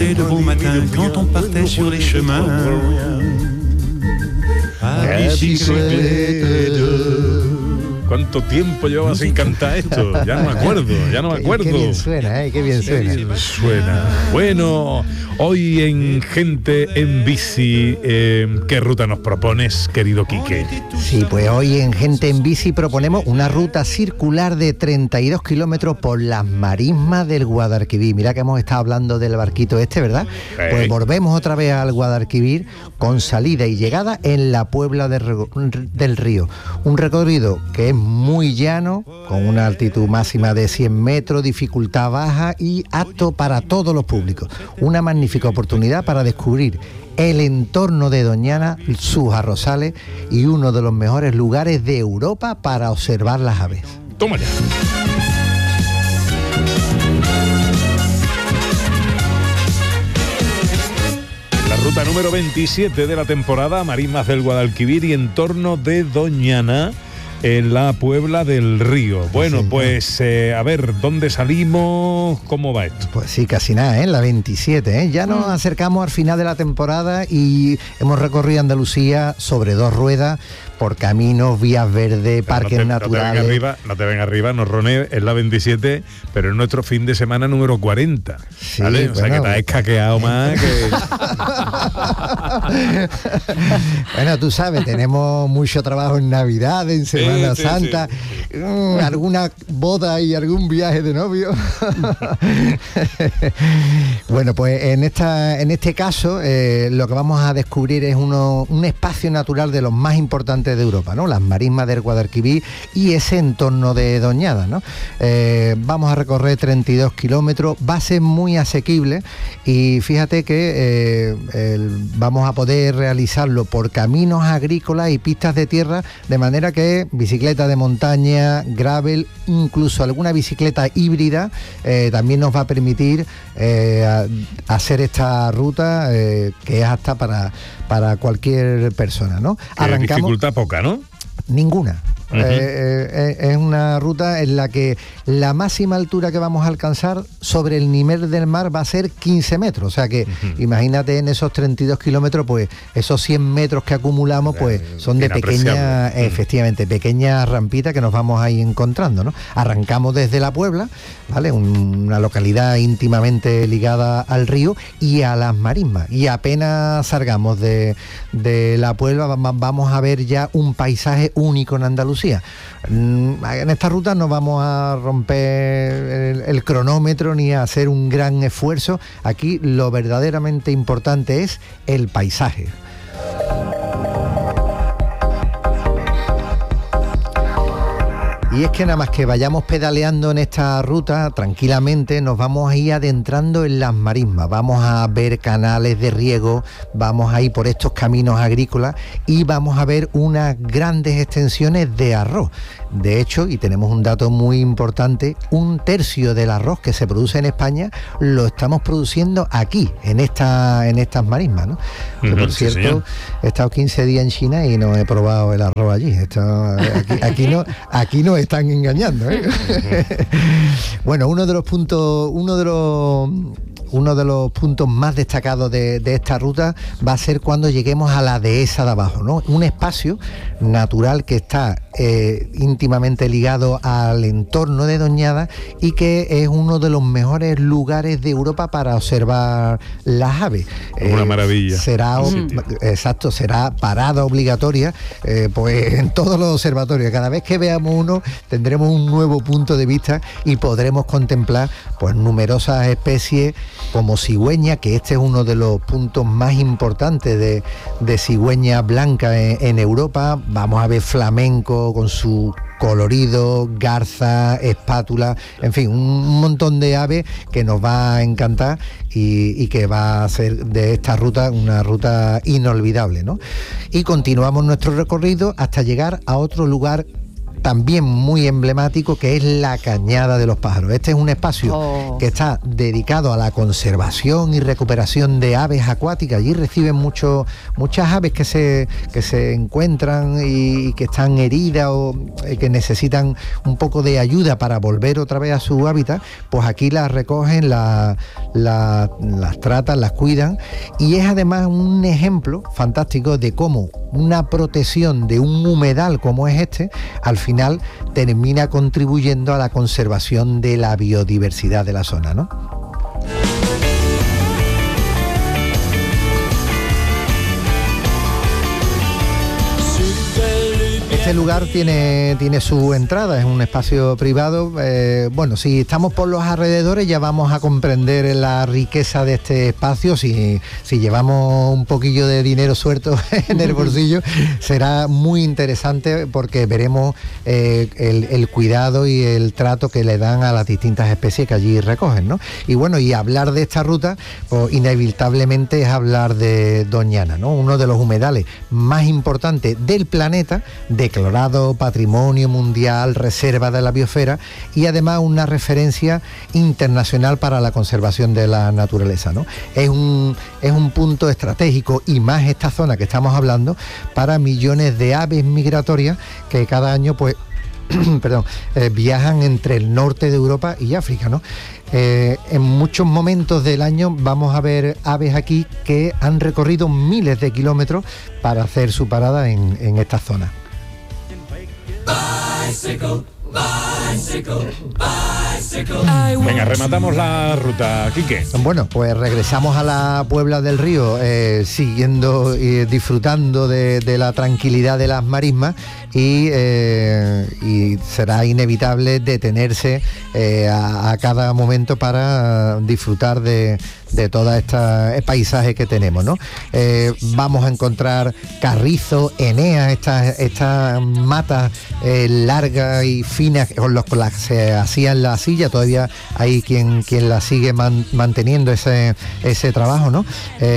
rêvais de beau matin quand on partait sur les chemins. À bicyclette. ¿Cuánto tiempo llevaba sin cantar esto? Ya no me acuerdo. Qué bien suena, qué bien suena. Bueno, hoy en Gente en Bici, ¿qué ruta nos propones, querido Quique? Sí, pues hoy en Gente en Bici proponemos una ruta circular de 32 kilómetros por las marismas del Guadalquivir. Mira que hemos estado hablando del barquito este, ¿verdad? Pues volvemos otra vez al Guadalquivir con salida y llegada en la Puebla del Río. Un recorrido que es muy llano, con una altitud máxima de 100 metros, dificultad baja y apto para todos los públicos. Una magnífica oportunidad para descubrir el entorno de Doñana, sus arrozales y uno de los mejores lugares de Europa para observar las aves. Toma ya. La ruta número 27 de la temporada, Marismas del Guadalquivir y entorno de Doñana, en la Puebla del Río. Bueno, pues a ver, ¿dónde salimos? ¿Cómo va esto? Pues sí, casi nada, la 27, Ya nos acercamos al final de la temporada y hemos recorrido Andalucía sobre 2 ruedas, por caminos, vías verdes, parques naturales. No te ven arriba, no Roné, es la 27, pero es nuestro fin de semana número 40. Sí, ¿vale? O sea que te has escaqueado más que... Bueno, tú sabes, tenemos mucho trabajo en Navidad, en Semana Santa, alguna boda y algún viaje de novio. Bueno, pues en este caso lo que vamos a descubrir es un espacio natural de los más importantes de Europa, ¿no? Las marismas del Guadalquivir y ese entorno de Doñana, ¿no? Vamos a recorrer 32 kilómetros, va a ser muy asequible y fíjate que vamos a poder realizarlo por caminos agrícolas y pistas de tierra, de manera que bicicleta de montaña, gravel, incluso alguna bicicleta híbrida también nos va a permitir hacer esta ruta que es apta para cualquier persona, ¿no? Arrancamos. Dificultad poca, ¿no? Ninguna. Es una ruta en la que la máxima altura que vamos a alcanzar sobre el nivel del mar va a ser 15 metros, o sea que imagínate en esos 32 kilómetros, pues esos 100 metros que acumulamos pues son de pequeña, efectivamente, pequeñas rampitas que nos vamos a ir encontrando, ¿no? Arrancamos desde La Puebla, ¿vale? Una localidad íntimamente ligada al río y a las marismas, y apenas salgamos de La Puebla vamos a ver ya un paisaje único en Andalucía. En esta ruta no vamos a romper el cronómetro ni a hacer un gran esfuerzo. Aquí lo verdaderamente importante es el paisaje. Y es que nada más que vayamos pedaleando en esta ruta, tranquilamente nos vamos a ir adentrando en las marismas, vamos a ver canales de riego, vamos a ir por estos caminos agrícolas y vamos a ver unas grandes extensiones de arroz. De hecho, y tenemos un dato muy importante, 1/3 del arroz que se produce en España lo estamos produciendo aquí, en estas marismas, ¿no? Que, por cierto, he estado 15 días en China y no he probado el arroz allí. Aquí no están engañando, Bueno, uno de los puntos más destacados de esta ruta va a ser cuando lleguemos a la dehesa de abajo, ¿no? Un espacio natural que está íntimamente ligado al entorno de Doñana y que es uno de los mejores lugares de Europa para observar las aves. Una maravilla. Será parada obligatoria pues en todos los observatorios. Cada vez que veamos uno tendremos un nuevo punto de vista y podremos contemplar pues numerosas especies como cigüeña, que este es uno de los puntos más importantes de cigüeña blanca en Europa. Vamos a ver flamenco con su colorido, garza, espátula, en fin, un montón de aves que nos va a encantar y que va a hacer de esta ruta una ruta inolvidable, ¿no? Y continuamos nuestro recorrido hasta llegar a otro lugar también muy emblemático, que es la Cañada de los Pájaros. Este es un espacio que está dedicado a la conservación y recuperación de aves acuáticas. Allí reciben muchas aves que se encuentran y que están heridas o que necesitan un poco de ayuda para volver otra vez a su hábitat. Pues aquí las recogen, las tratan, las cuidan, y es además un ejemplo fantástico de cómo una protección de un humedal como es este, al final termina contribuyendo a la conservación de la biodiversidad de la zona, ¿no? Este lugar tiene su entrada, es un espacio privado. Bueno, si estamos por los alrededores ya vamos a comprender la riqueza de este espacio. Si llevamos un poquillo de dinero suelto en el bolsillo, será muy interesante porque veremos el cuidado y el trato que le dan a las distintas especies que allí recogen, ¿no? Y bueno, y hablar de esta ruta, pues inevitablemente es hablar de Doñana, ¿no? Uno de los humedales más importantes del planeta, declarado Patrimonio Mundial, Reserva de la Biosfera, y además una referencia internacional para la conservación de la naturaleza, ¿no? Es un punto estratégico, y más esta zona que estamos hablando, para millones de aves migratorias que cada año pues viajan entre el norte de Europa y África, ¿no? En muchos momentos del año vamos a ver aves aquí que han recorrido miles de kilómetros para hacer su parada en esta zona. Venga, rematamos la ruta, Quique. Bueno, pues regresamos a la Puebla del Río, siguiendo y disfrutando de la tranquilidad de las marismas, y será inevitable detenerse a cada momento para disfrutar de todo este paisaje que tenemos, ¿no? Vamos a encontrar carrizo, enea, estas matas largas y finas con las que se hacían la silla. Todavía hay quien la sigue manteniendo ese trabajo, ¿no?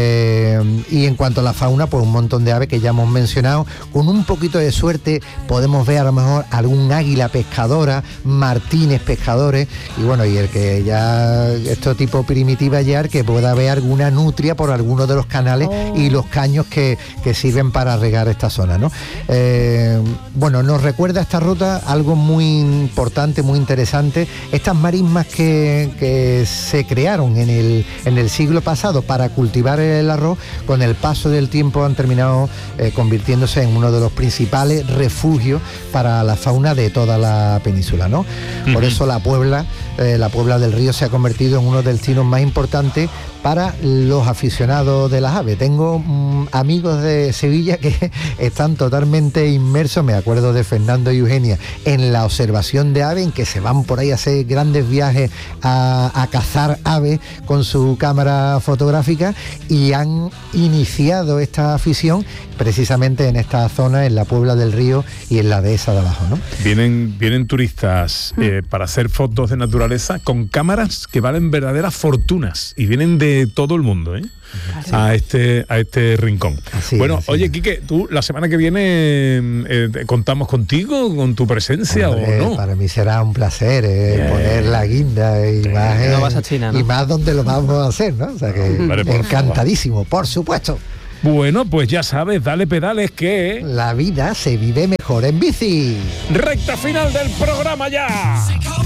Y en cuanto a la fauna, pues un montón de aves que ya hemos mencionado. Con un poquito de suerte podemos ver a lo mejor algún águila pescadora, martines pescadores, y bueno, y el que ya esto tipo primitiva ya, que pueda haber alguna nutria por alguno de los canales y los caños que sirven para regar esta zona, ¿no? Bueno, nos recuerda esta ruta algo muy importante, muy interesante. Estas marismas que se crearon en el siglo pasado para cultivar el arroz, con el paso del tiempo han terminado convirtiéndose en uno de los principales refugios para la fauna de toda la península, ¿no? Por eso la Puebla del Río se ha convertido en uno de los destinos más importantes para los aficionados de las aves. Tengo amigos de Sevilla que están totalmente inmersos, me acuerdo de Fernando y Eugenia, en la observación de aves, en que se van por ahí a hacer grandes viajes a cazar aves con su cámara fotográfica, y han iniciado esta afición precisamente en esta zona, en la Puebla del Río y en la dehesa de abajo, ¿no? Vienen turistas para hacer fotos de naturaleza con cámaras que valen verdaderas fortunas, y vienen de todo el mundo, a este rincón. Oye, Quique, tú la semana que viene contamos contigo, con tu presencia. Hombre, o no. Para mí será un placer poner la guinda y más, no vas a China, ¿no? Y más donde lo vamos a hacer, ¿no? O sea que encantadísimo, por supuesto. Bueno, pues ya sabes, dale pedales, que la vida se vive mejor en bici. Recta final del programa ya.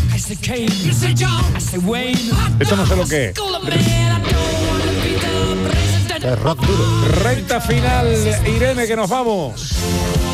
Esto no sé lo que es. Rock duro. Recta final, Irene, que nos vamos.